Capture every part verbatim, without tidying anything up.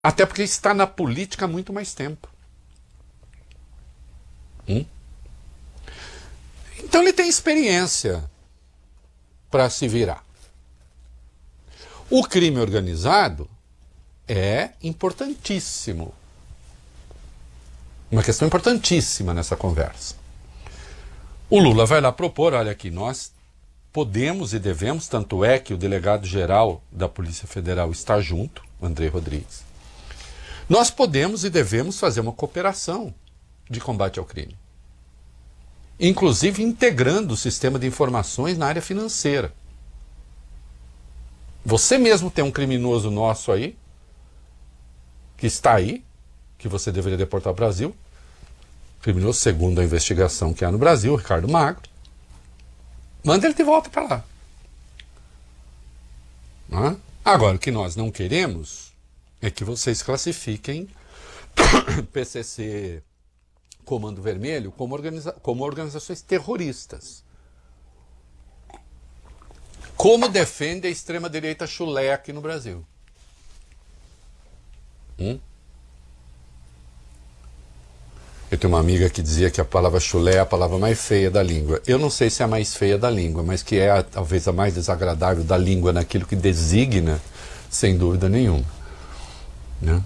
Até porque está na política há muito mais tempo. Hum? Então ele tem experiência para se virar. O crime organizado é importantíssimo. Uma questão importantíssima nessa conversa. O Lula vai lá propor, olha aqui, nós podemos e devemos, tanto é que o delegado-geral da Polícia Federal está junto, André Rodrigues. Nós podemos e devemos fazer uma cooperação de combate ao crime. Inclusive integrando o sistema de informações na área financeira. Você mesmo tem um criminoso nosso aí, que está aí, que você deveria deportar ao Brasil. Criminoso segundo a investigação que há no Brasil, Ricardo Magro. Manda ele de volta para lá. Não é? Agora, o que nós não queremos é que vocês classifiquem P C C, Comando Vermelho, como, organiza como organizações terroristas. Como defende a extrema-direita chulé aqui no Brasil. Hum? Eu tenho uma amiga que dizia que a palavra chulé é a palavra mais feia da língua. Eu não sei se é a mais feia da língua, mas que é a, talvez a mais desagradável da língua naquilo que designa, sem dúvida nenhuma. Né?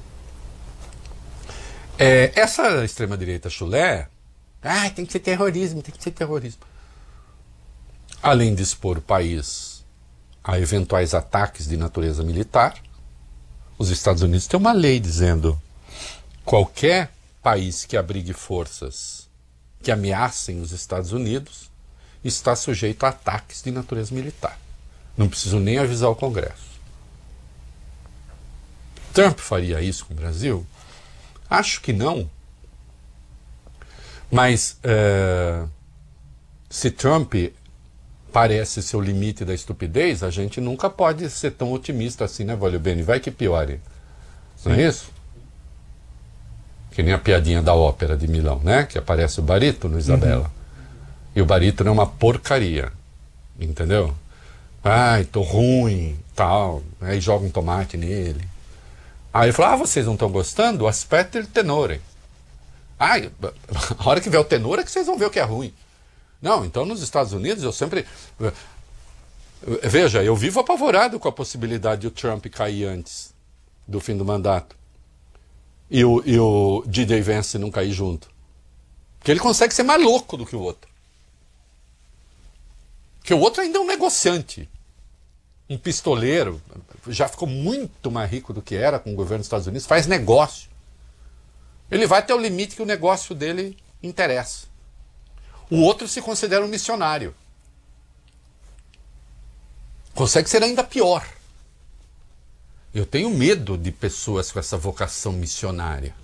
É, essa extrema-direita chulé, ah, tem que ser terrorismo, tem que ser terrorismo. Além de expor o país a eventuais ataques de natureza militar, os Estados Unidos têm uma lei dizendo qualquer país que abrigue forças que ameacem os Estados Unidos está sujeito a ataques de natureza militar. Não preciso nem avisar o Congresso. Trump faria isso com o Brasil? Acho que não. Mas é, se Trump parece ser o limite da estupidez, a gente nunca pode ser tão otimista assim, né, Valeu Bene? Vai que piore. Não é isso? Que nem a piadinha da ópera de Milão, né? Que aparece o barítono, Isabela. Uhum. E o barítono é uma porcaria. Entendeu? Ai, tô ruim, tal. Aí joga um tomate nele. Aí ele fala, ah, vocês não estão gostando? Aspetta il tenore. Ai, a hora que vier o tenor é que vocês vão ver o que é ruim. Não, então nos Estados Unidos eu sempre... Veja, eu vivo apavorado com a possibilidade de o Trump cair antes do fim do mandato. E o, e o D J Vance não cair junto. Porque ele consegue ser mais louco do que o outro. Porque o outro ainda é um negociante. Um pistoleiro. Já ficou muito mais rico do que era com o governo dos Estados Unidos. Faz negócio. Ele vai até o limite que o negócio dele interessa. O outro se considera um missionário. Consegue ser ainda pior. Eu tenho medo de pessoas com essa vocação missionária.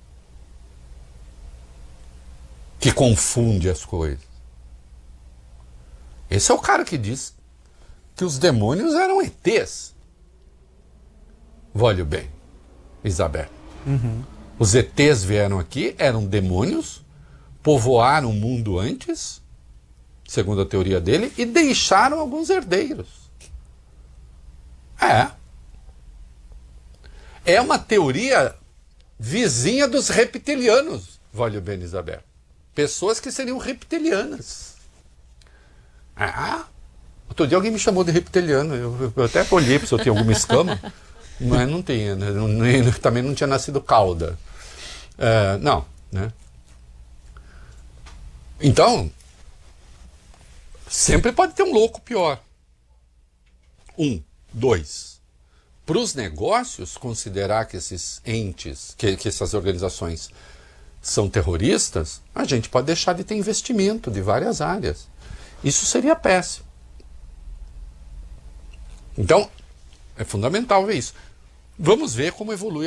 Que confunde as coisas. Esse é o cara que diz que os demônios eram E Tês. Olhe bem, Isabel. Uhum. Os E Tês vieram aqui, eram demônios, povoaram o mundo antes, segundo a teoria dele, e deixaram alguns herdeiros. É. É uma teoria vizinha dos reptilianos, Olhe bem, Isabel. Pessoas que seriam reptilianas. Ah, outro dia alguém me chamou de reptiliano. Eu, eu até olhei se eu tinha alguma escama, mas não tinha. Né? Não, nem, também não tinha nascido cauda. É, não, né? Então, sempre pode ter um louco pior. Um, dois. Para os negócios, considerar que esses entes, que, que essas organizações são terroristas, a gente pode deixar de ter investimento de várias áreas. Isso seria péssimo. Então, é fundamental ver isso. Vamos ver como evolui